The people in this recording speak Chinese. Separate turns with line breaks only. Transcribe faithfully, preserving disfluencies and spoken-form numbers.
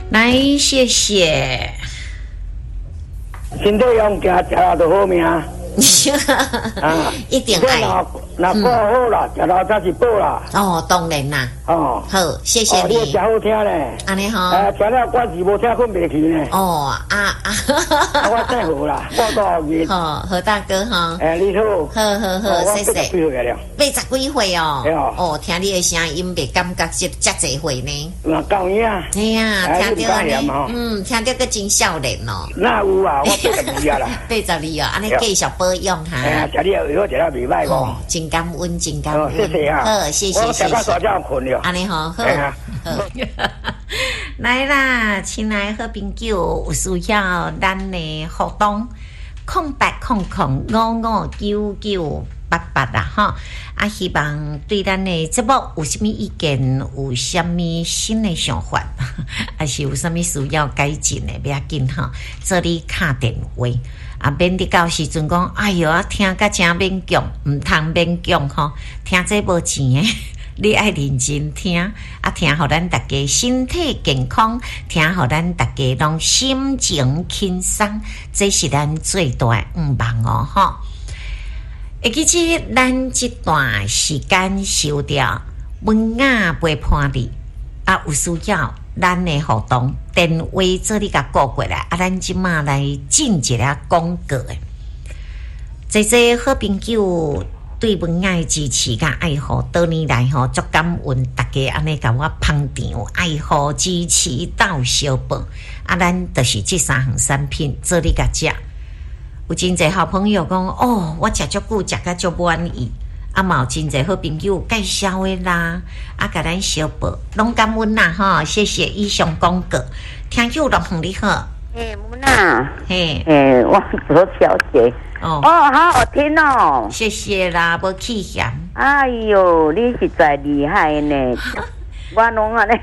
来，谢谢。
身体用行食了就好命。啊，
一定爱。
那过好啦，食了才是宝啦。
哦，当然啦。哦，好，谢谢你。
哦，你食好听咧。
安尼吼。
哎，听了关系无听困袂去呢。
哦，啊啊。
我真好啦，我多少年。
好，何大哥哈。
哎，你好。
好好好，谢谢。
八十几岁了。
八十几岁哦。哦，听你的声音，袂感觉是遮侪岁呢。
那够呀。
哎呀，听到安尼，嗯，听到个真少年哦。
那有啊，我八十二啦。
八十二哦，安尼继续保养哈。
哎呀，食你药食了袂歹哦。
真感恩，真感恩。
谢谢啊。
好，谢谢谢谢。
我早就困了。
安尼好，好。来啦，亲爱好朋友，有需要咱的互动，空八空空五五九九八八啦哈。啊，希望对咱的节目有什么意见，有什么新的想法，还是有什么需要改进的，不要紧哈，这里卡电话。啊，免得到时阵讲，哎哟，啊听甲真勉强，唔通勉强吼，听这无钱诶。你爱认真听，啊听互咱大家身体健康，听互咱大家拢心情轻松，这是咱最大的愿望哦吼。会记起咱这段时间收掉文雅陪伴你，啊有需要咱的互动电话做你甲顾过来，啊咱即马来进一个广告诶，这些好朋友。对文爱支持甲爱护，多年来吼，足感恩大家安尼甲我捧场，爱护支持到小报，啊，咱就是这三项产品做你甲食。有真侪好朋友讲，哦，我食足久，食甲足满意。啊，嘛有真侪好朋友介绍的啦，啊，甲咱小报拢感恩啦吼，谢谢以上广告。听友陆红你好，
嘿，木娜，
嘿，
嘿，我罗小姐。哦哦，好好听哦！
谢谢啦，无气嫌。
哎呦，你实在厉害呢！我拢安尼